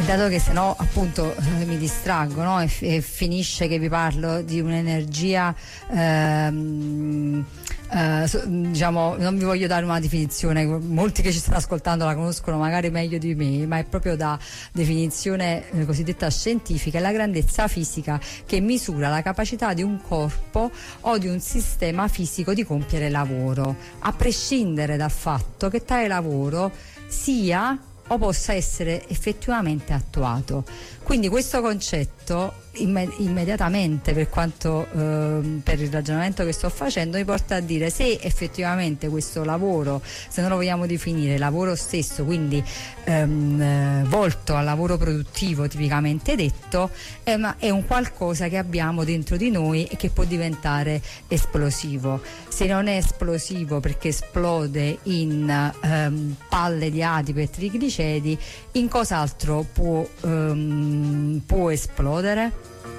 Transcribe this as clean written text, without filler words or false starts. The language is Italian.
dato che sennò appunto mi distraggo, no? E finisce che vi parlo di un'energia, diciamo, non vi voglio dare una definizione, molti che ci stanno ascoltando la conoscono magari meglio di me, ma è proprio da definizione cosiddetta scientifica, è la grandezza fisica che misura la capacità di un corpo o di un sistema fisico di compiere lavoro, a prescindere dal fatto che tale lavoro sia o possa essere effettivamente attuato. Quindi questo concetto immediatamente, per quanto per il ragionamento che sto facendo, mi porta a dire se effettivamente questo lavoro, se non lo vogliamo definire lavoro stesso, quindi volto al lavoro produttivo tipicamente detto, è un qualcosa che abbiamo dentro di noi e che può diventare esplosivo. Se non è esplosivo perché esplode in palle di adipe e trigliceri, in cos'altro può esplodere?